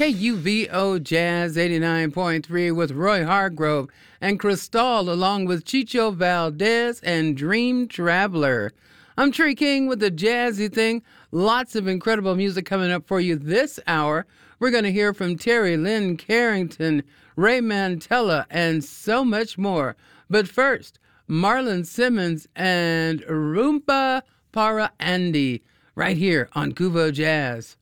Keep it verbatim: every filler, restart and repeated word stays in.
K U V O Jazz eighty-nine point three with Roy Hargrove and Cristal along with Chicho Valdez and Dream Traveler. I'm Trey King with the Jazzy Thing. Lots of incredible music coming up for you this hour. We're going to hear from Terry Lynn Carrington, Ray Mantella, and so much more. But first, Marlon Simmons and Rumpa Para Andy right here on Kuvo Jazz.